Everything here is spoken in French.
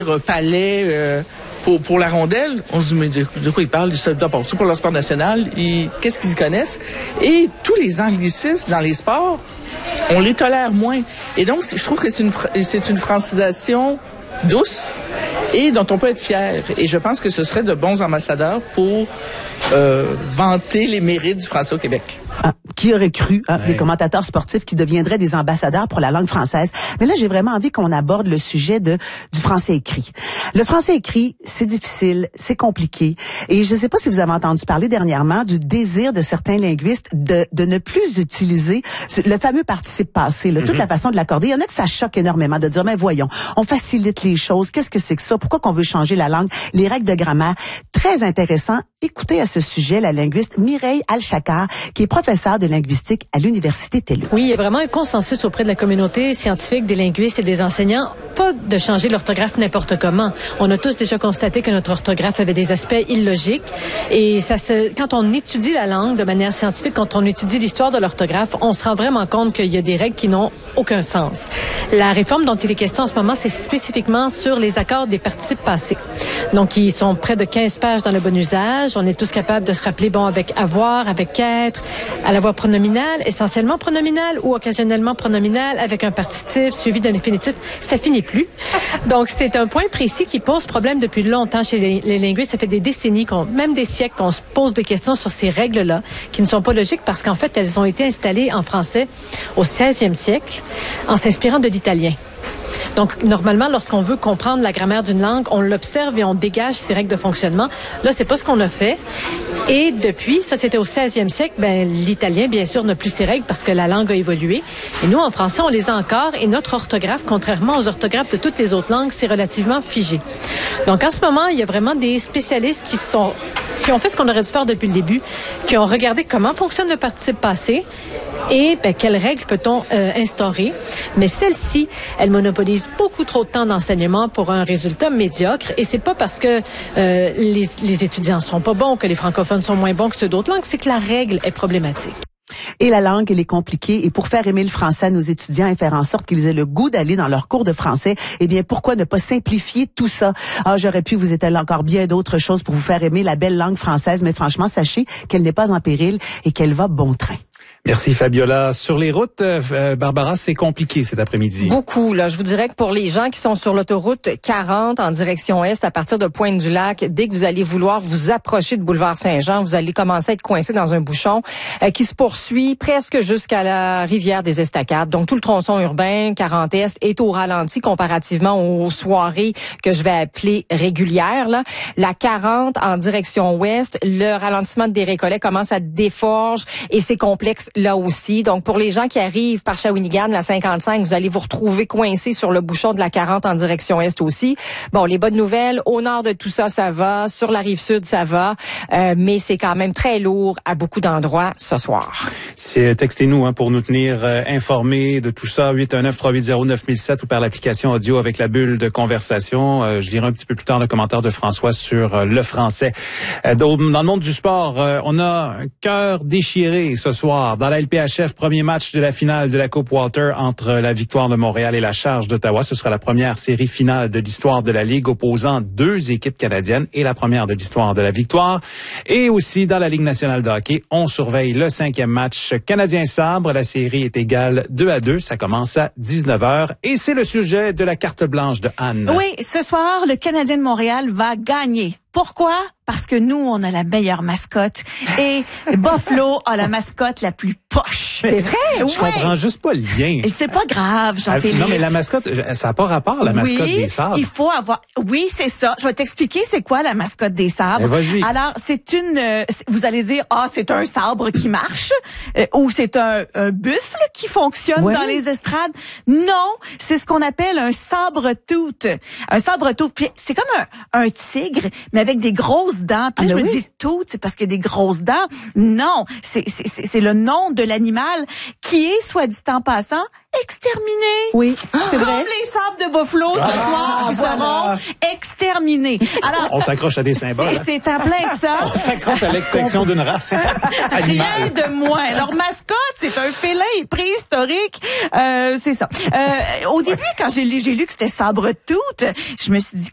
palais pour la rondelle. On se dit, mais de quoi ils parlent? D'abord, c'est pour le sport national. Qu'est-ce qu'ils y connaissent? Et tous les anglicismes dans les sports, on les tolère moins. Et donc, je trouve que c'est une francisation douce et dont on peut être fier. Et je pense que ce serait de bons ambassadeurs pour vanter les mérites du français au Québec. Ah, qui aurait cru des commentateurs sportifs qui deviendraient des ambassadeurs pour la langue française? Mais là, j'ai vraiment envie qu'on aborde le sujet du français écrit. Le français écrit, c'est difficile, c'est compliqué. Et je ne sais pas si vous avez entendu parler dernièrement du désir de certains linguistes de ne plus utiliser le fameux participe passé, toute la façon de l'accorder. Il y en a que ça choque énormément de dire, mais voyons, on facilite les choses. Qu'est-ce que c'est que ça? Pourquoi qu'on veut changer la langue? Les règles de grammaire. Très intéressant. Écoutez à ce sujet la linguiste Mireille Alchakar, qui est professeure de linguistique à l'Université TELUS. Oui, il y a vraiment un consensus auprès de la communauté scientifique, des linguistes et des enseignants, pas de changer l'orthographe n'importe comment. On a tous déjà constaté que notre orthographe avait des aspects illogiques et quand on étudie la langue de manière scientifique, quand on étudie l'histoire de l'orthographe, on se rend vraiment compte qu'il y a des règles qui n'ont aucun sens. La réforme dont il est question en ce moment, c'est spécifiquement sur les accords des participes passés. Donc, ils sont près de 15 pages dans le bon usage. On est tous capables de se rappeler, avec avoir, avec être, à la voix pronominale, essentiellement pronominale ou occasionnellement pronominale avec un partitif suivi d'un infinitif. Ça finit plus. Donc, c'est un point précis qui pose problème depuis longtemps chez les linguistes. Ça fait des décennies, même des siècles, qu'on se pose des questions sur ces règles-là qui ne sont pas logiques parce qu'en fait, elles ont été installées en français au 16e siècle en s'inspirant de l'italien. Donc, normalement, lorsqu'on veut comprendre la grammaire d'une langue, on l'observe et on dégage ses règles de fonctionnement. Là, c'est pas ce qu'on a fait. Et depuis, ça c'était au 16e siècle, l'italien, bien sûr, n'a plus ses règles parce que la langue a évolué. Et nous, en français, on les a encore et notre orthographe, contrairement aux orthographes de toutes les autres langues, c'est relativement figé. Donc, en ce moment, il y a vraiment des spécialistes qui ont fait ce qu'on aurait dû faire depuis le début, qui ont regardé comment fonctionne le participe passé et quelles règles peut-on instaurer. Mais celle-ci, elle monopolise beaucoup trop de temps d'enseignement pour un résultat médiocre. Et c'est pas parce que les étudiants sont pas bons, que les francophones sont moins bons que ceux d'autres langues, c'est que la règle est problématique. Et la langue, elle est compliquée. Et pour faire aimer le français à nos étudiants et faire en sorte qu'ils aient le goût d'aller dans leurs cours de français, pourquoi ne pas simplifier tout ça? J'aurais pu vous étaler encore bien d'autres choses pour vous faire aimer la belle langue française, mais franchement, sachez qu'elle n'est pas en péril et qu'elle va bon train. Merci Fabiola. Sur les routes, Barbara, c'est compliqué cet après-midi. Beaucoup, là. Je vous dirais que pour les gens qui sont sur l'autoroute 40 en direction est, à partir de Pointe-du-Lac, dès que vous allez vouloir vous approcher de boulevard Saint-Jean, vous allez commencer à être coincé dans un bouchon qui se poursuit presque jusqu'à la rivière des Estacades. Donc, tout le tronçon urbain 40 Est est au ralenti comparativement aux soirées que je vais appeler régulières, là. La 40 en direction ouest, le ralentissement des Récollets commence à Desforges et c'est complexe là aussi. Donc, pour les gens qui arrivent par Shawinigan, la 55, vous allez vous retrouver coincés sur le bouchon de la 40 en direction est aussi. Bon, les bonnes nouvelles, au nord de tout ça, ça va. Sur la rive sud, ça va. Mais c'est quand même très lourd à beaucoup d'endroits ce soir. Textez-nous pour nous tenir informés de tout ça. 819-380-9007 ou par l'application audio avec la bulle de conversation. Je lirai un petit peu plus tard le commentaire de François sur le français. Dans le monde du sport, on a un cœur déchiré ce soir. Dans la LPHF, premier match de la finale de la Coupe Walter entre la Victoire de Montréal et la Charge d'Ottawa. Ce sera la première série finale de l'histoire de la Ligue opposant deux équipes canadiennes et la première de l'histoire de la Victoire. Et aussi dans la Ligue nationale de hockey, on surveille le 5e match Canadien-Sabre. La série est égale 2-2. Ça commence à 19h et c'est le sujet de la carte blanche de Anne. Oui, ce soir, le Canadien de Montréal va gagner. Pourquoi? Parce que nous, on a la meilleure mascotte et Buffalo a la mascotte la plus poche. C'est vrai? Je comprends juste pas le lien. Et c'est pas grave, Jean-Philippe. Non, mais la mascotte, ça n'a pas rapport, la mascotte des Sabres. Il faut avoir... Oui, c'est ça. Je vais t'expliquer c'est quoi la mascotte des Sabres. Vas-y. Alors, c'est vous allez dire, c'est un sabre qui marche ou c'est un buffle qui fonctionne dans les estrades. Non, c'est ce qu'on appelle un sabre-tout. Un sabre-tout, c'est comme un tigre, mais avec des grosses dents. Puis là, je me dis tout, c'est parce qu'il y a des grosses dents. Non, c'est le nom de l'animal qui est, soit dit en passant, exterminé. Oui, c'est vrai. Comme les sabres de Buffalo ce soir, qui seront exterminés. Alors, on s'accroche à des symboles. C'est en plein ça. On s'accroche à l'extinction d'une race animale. Rien de moins. Leur mascotte, c'est un félin préhistorique. C'est ça. Au début, quand j'ai lu que c'était sabre-tout, je me suis dit